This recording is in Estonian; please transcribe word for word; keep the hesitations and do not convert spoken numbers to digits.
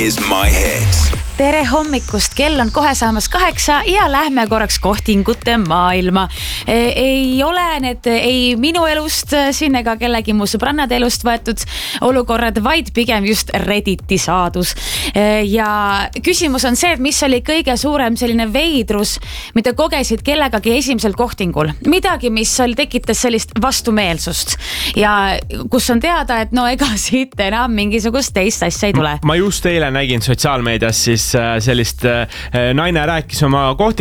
is my hit. Tere hommikust, kell on kohe saamas kaheksa ja lähme korraks kohtingute maailma. Ei ole need ei minu elust siin ega kellegi mu sõbrannade elust võetud olukorrad, vaid pigem just Redditi saadus. Ja küsimus on see, et mis oli kõige suurem selline veidrus, mida kogesid kellegagi esimesel kohtingul. Midagi, mis oli, tekitas sellist vastumeelsust ja kus on teada, et no ega siit enam mingisugust teist asja ei tule. Ma just eile nägin sotsiaalmeedias siis sellist naine rääkis oma kohti